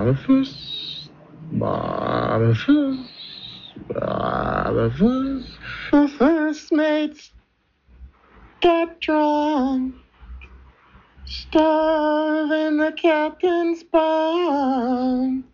Boniface, Boniface, Boniface. The first mates got drunk, starving the captain's bunk.